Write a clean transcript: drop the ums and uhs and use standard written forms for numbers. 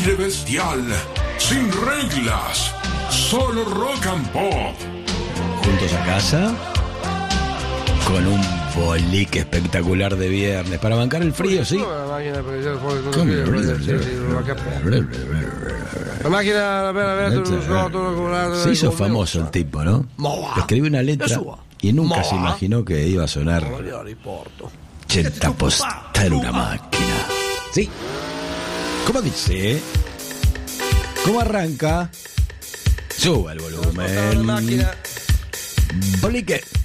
aire bestial, sin reglas, solo rock and pop. Juntos a casa, con un bolique espectacular de viernes, para bancar el frío, ¿sí? La máquina, Se hizo famoso el tipo, ¿no? Escribió una letra y nunca se imaginó que iba a sonar 80 postal una máquina. Sí. ¿Cómo dice? ¿Cómo arranca? Suba el volumen. Bolique.